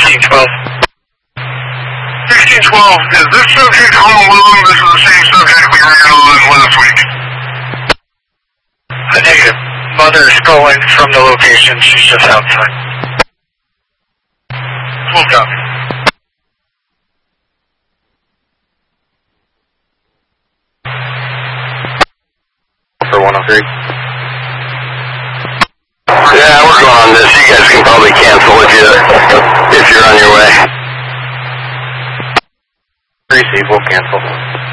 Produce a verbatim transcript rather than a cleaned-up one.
sixteen twelve. sixteen twelve, is this subject home alone? This is the same subject we ran on last week. A negative. Mother is calling from the location. She's just outside. Full copy. For one oh three. Yeah, we're going on this. You guys can probably cancel if you if you're on your way. Receive, we'll cancel.